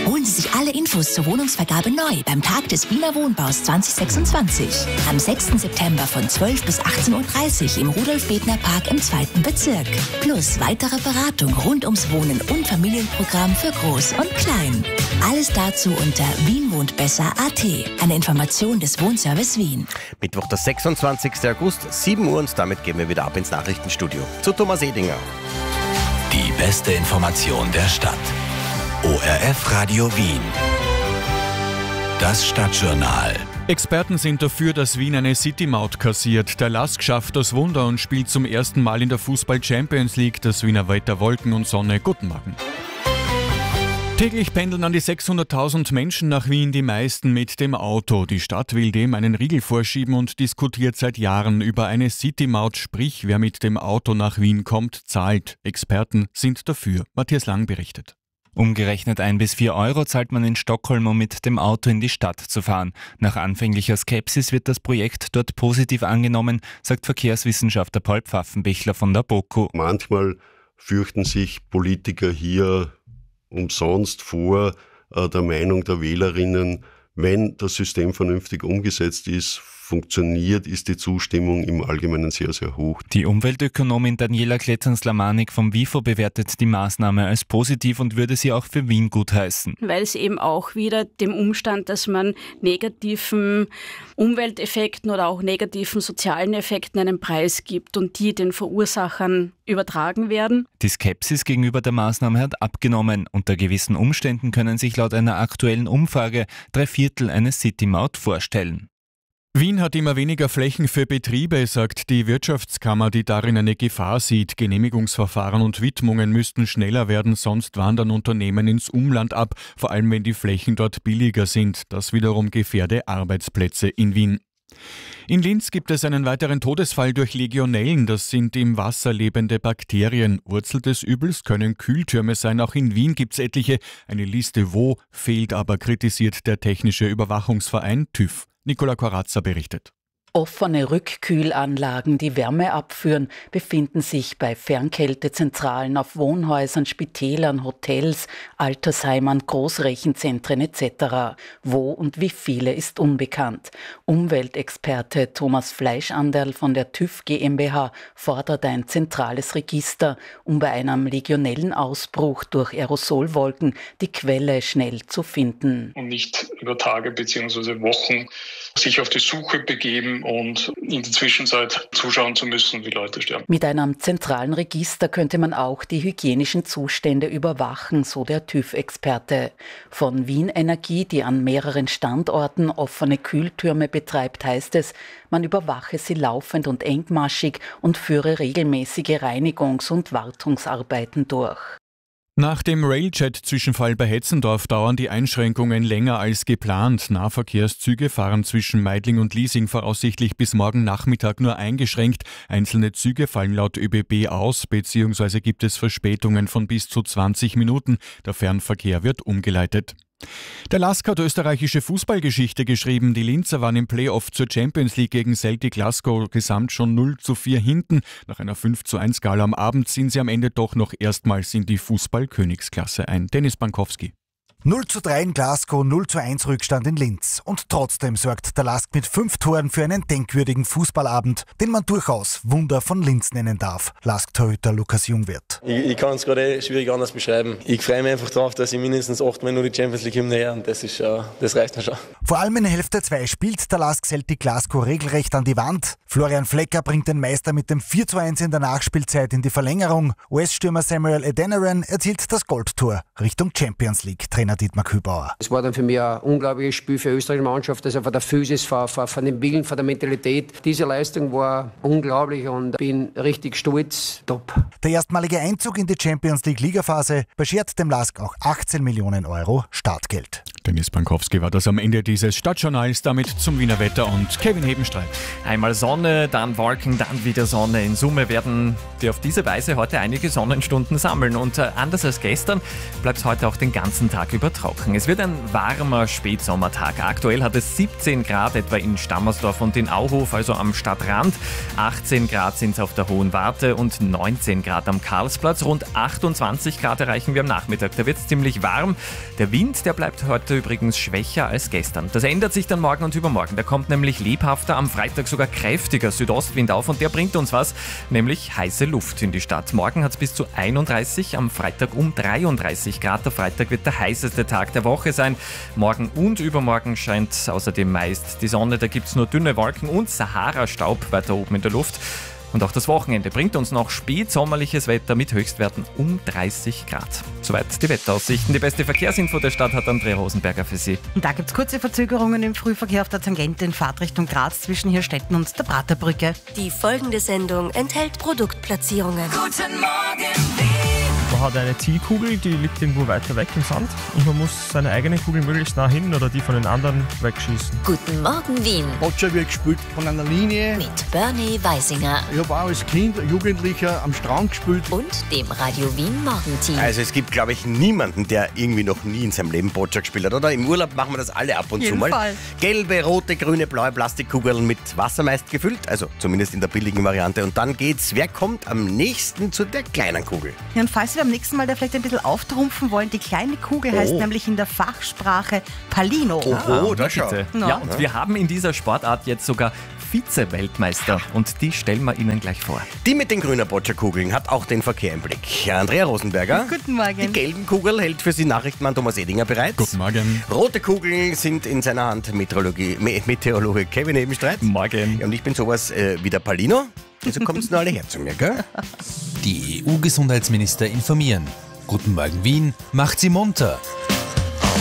Holen Sie sich alle Infos zur Wohnungsvergabe neu beim Tag des Wiener Wohnbaus 2026. Am 6. September von 12 bis 18.30 Uhr im Rudolf-Bedner-Park im 2. Bezirk. Plus weitere Beratung rund ums Wohnen und Familienprogramm für Groß und Klein. Alles dazu unter wienwohntbesser.at. Eine Information des Wohnservice Wien. Mittwoch, der 26. August, 7 Uhr, und damit gehen wir wieder ab ins Nachrichtenstudio zu Thomas Edinger. Die beste Information der Stadt. ORF Radio Wien. Das Stadtjournal. Experten sind dafür, dass Wien eine City-Maut kassiert. Der LASK schafft das Wunder und spielt zum ersten Mal in der Fußball-Champions League. Das Wiener Wetter, Wolken und Sonne. Guten Morgen. Täglich pendeln an die 600.000 Menschen nach Wien, die meisten mit dem Auto. Die Stadt will dem einen Riegel vorschieben und diskutiert seit Jahren über eine City-Maut, sprich wer mit dem Auto nach Wien kommt, zahlt. Experten sind dafür. Matthias Lang berichtet. Umgerechnet 1 bis 4 Euro zahlt man in Stockholm, um mit dem Auto in die Stadt zu fahren. Nach anfänglicher Skepsis wird das Projekt dort positiv angenommen, sagt Verkehrswissenschaftler Paul Pfaffenbichler von der BOKU. Manchmal fürchten sich Politiker hier umsonst vor der Meinung der Wählerinnen. Wenn das System vernünftig umgesetzt ist, funktioniert, ist die Zustimmung im Allgemeinen sehr, sehr hoch. Die Umweltökonomin Daniela Kletzern-Slamanik vom WIFO bewertet die Maßnahme als positiv und würde sie auch für Wien gutheißen. Weil es eben auch wieder dem Umstand, dass man negativen Umwelteffekten oder auch negativen sozialen Effekten einen Preis gibt und die den Verursachern übertragen werden. Die Skepsis gegenüber der Maßnahme hat abgenommen. Unter gewissen Umständen können sich laut einer aktuellen Umfrage 3/4 eine City-Maut vorstellen. Wien hat immer weniger Flächen für Betriebe, sagt die Wirtschaftskammer, die darin eine Gefahr sieht. Genehmigungsverfahren und Widmungen müssten schneller werden, sonst wandern Unternehmen ins Umland ab, vor allem wenn die Flächen dort billiger sind. Das wiederum gefährde Arbeitsplätze in Wien. In Linz gibt es einen weiteren Todesfall durch Legionellen. Das sind im Wasser lebende Bakterien. Wurzel des Übels können Kühltürme sein. Auch in Wien gibt es etliche. Eine Liste wo fehlt aber, kritisiert der Technische Überwachungsverein TÜV. Nicola Corazza berichtet. Offene Rückkühlanlagen, die Wärme abführen, befinden sich bei Fernkältezentralen auf Wohnhäusern, Spitälern, Hotels, Altersheimen, Großrechenzentren etc. Wo und wie viele ist unbekannt. Umweltexperte Thomas Fleischanderl von der TÜV GmbH fordert ein zentrales Register, um bei einem Legionellenausbruch durch Aerosolwolken die Quelle schnell zu finden. Und nicht über Tage bzw. Wochen sich auf die Suche begeben und in der Zwischenzeit zuschauen zu müssen, wie Leute sterben. Mit einem zentralen Register könnte man auch die hygienischen Zustände überwachen, so der TÜV-Experte. Von Wien Energie, die an mehreren Standorten offene Kühltürme betreibt, heißt es, man überwache sie laufend und engmaschig und führe regelmäßige Reinigungs- und Wartungsarbeiten durch. Nach dem Railjet-Zwischenfall bei Hetzendorf dauern die Einschränkungen länger als geplant. Nahverkehrszüge fahren zwischen Meidling und Liesing voraussichtlich bis morgen Nachmittag nur eingeschränkt. Einzelne Züge fallen laut ÖBB aus, bzw. gibt es Verspätungen von bis zu 20 Minuten. Der Fernverkehr wird umgeleitet. Der LASK hat österreichische Fußballgeschichte geschrieben. Die Linzer waren im Playoff zur Champions League gegen Celtic Glasgow gesamt schon 0:4 hinten. Nach einer 5:1 Gala am Abend sind sie am Ende doch noch erstmals in die Fußball-Königsklasse ein. Dennis Bankowski. 0:3 in Glasgow, 0:1 Rückstand in Linz. Und trotzdem sorgt der LASK mit 5 Toren für einen denkwürdigen Fußballabend, den man durchaus Wunder von Linz nennen darf. LASK-Torhüter Lukas Jungwirth. Ich kann es gerade schwierig anders beschreiben. Ich freue mich einfach darauf, dass ich mindestens 8-mal nur die Champions League-Hymne her und das reicht mir schon. Vor allem in Hälfte 2 spielt der LASK Celtic Glasgow regelrecht an die Wand. Florian Flecker bringt den Meister mit dem 4:1 in der Nachspielzeit in die Verlängerung. US-Stürmer Samuel Adeniran erzielt das Goldtor Richtung Champions League. Trainer Dietmar Kübauer. Es war dann für mich ein unglaubliches Spiel für die österreichische Mannschaft, also von der Physis, von dem Willen, von der Mentalität. Diese Leistung war unglaublich und bin richtig stolz. Top. Der erstmalige Einzug in die Champions League Ligaphase beschert dem LASK auch 18 Millionen Euro Startgeld. Dennis Bankowski war das am Ende dieses Stadtjournals, damit zum Wiener Wetter und Kevin Hebenstreit. Einmal Sonne, dann Wolken, dann wieder Sonne. In Summe werden wir auf diese Weise heute einige Sonnenstunden sammeln. Und anders als gestern bleibt es heute auch den ganzen Tag über trocken. Es wird ein warmer Spätsommertag. Aktuell hat es 17 Grad etwa in Stammersdorf und in Auhof, also am Stadtrand. 18 Grad sind es auf der Hohen Warte und 19 Grad am Karlsplatz. Rund 28 Grad erreichen wir am Nachmittag. Da wird es ziemlich warm. Der Wind, der bleibt heute übrigens schwächer als gestern. Das ändert sich dann morgen und übermorgen. Da kommt nämlich lebhafter, am Freitag sogar kräftiger Südostwind auf und der bringt uns was, nämlich heiße Luft in die Stadt. Morgen hat es bis zu 31, am Freitag um 33 Grad. Der Freitag wird der heißeste Tag der Woche sein. Morgen und übermorgen scheint außerdem meist die Sonne. Da gibt es nur dünne Wolken und Sahara-Staub weiter oben in der Luft. Und auch das Wochenende bringt uns noch spätsommerliches Wetter mit Höchstwerten um 30 Grad. Soweit die Wetteraussichten. Die beste Verkehrsinfo der Stadt hat Andrea Rosenberger für Sie. Und da gibt es kurze Verzögerungen im Frühverkehr auf der Tangente in Fahrtrichtung Graz zwischen Hirstetten und der Praterbrücke. Die folgende Sendung enthält Produktplatzierungen. Guten Morgen, Wien. Man hat eine Zielkugel, die liegt irgendwo weiter weg im Sand und man muss seine eigene Kugel möglichst nah hin oder die von den anderen wegschießen. Guten Morgen, Wien. Boccia wird gespielt von einer Linie. Mit Bernie Weisinger. Ich habe auch als Kind, Jugendlicher am Strand gespielt. Und dem Radio Wien Morgenteam. Also es gibt, glaube ich, niemanden, der irgendwie noch nie in seinem Leben Boccia gespielt hat, oder? Im Urlaub machen wir das alle ab und zu mal. Fall. Gelbe, rote, grüne, blaue Plastikkugeln mit Wasser meist gefüllt, also zumindest in der billigen Variante. Und dann geht's, wer kommt am nächsten zu der kleinen Kugel? Ja, und falls wir am nächsten Mal da vielleicht ein bisschen auftrumpfen wollen, die kleine Kugel heißt nämlich in der Fachsprache Palino. Da schau. Ja, und wir haben in dieser Sportart jetzt sogar Vize-Weltmeister und die stellen wir Ihnen gleich vor. Die mit den grünen Boccia-Kugeln hat auch den Verkehr im Blick. Ja, Andrea Rosenberger. Guten Morgen. Die gelben Kugel hält für Sie Nachrichtenmann Thomas Edinger bereit. Guten Morgen. Rote Kugeln sind in seiner Hand Meteorologe Kevin Hebenstreit. Morgen. Ja, und ich bin sowas wie der Palino. Also kommt nur alle her zu mir, gell? Die EU-Gesundheitsminister informieren. Guten Morgen Wien, macht Sie munter.